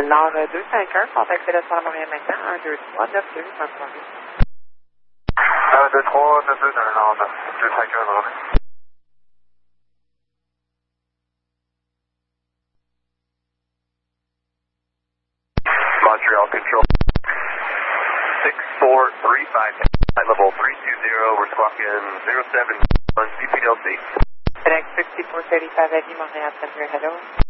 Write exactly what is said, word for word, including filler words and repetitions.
Nord deux cinq un, contactez le soir à Montréal maintenant, un deux trois neuf deux, un trois deux. un deux trois neuf deux dans le Nord deux cinq un, Nord. Montreal Control. six four three five, high level three two zero, we're squawking zero seven one C P L C. FedEx six four three five, Eddie, Montréal Center, hello.